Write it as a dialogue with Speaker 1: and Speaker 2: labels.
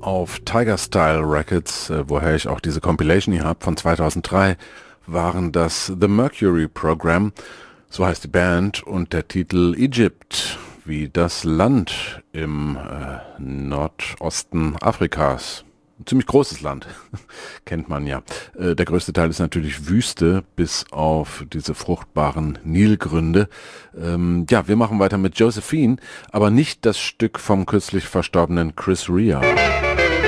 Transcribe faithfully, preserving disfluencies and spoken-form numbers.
Speaker 1: Auf Tiger Style Records, äh, woher ich auch diese Compilation hier habe von zweitausenddrei, waren das The Mercury Program, so heißt die Band, und der Titel Egypt, wie das Land im äh, Nordosten Afrikas. Ein ziemlich großes Land, kennt man ja. Äh, der größte Teil ist natürlich Wüste, bis auf diese fruchtbaren Nilgründe. Ähm, ja, wir machen weiter mit Josephine, aber nicht das Stück vom kürzlich verstorbenen Chris Rea.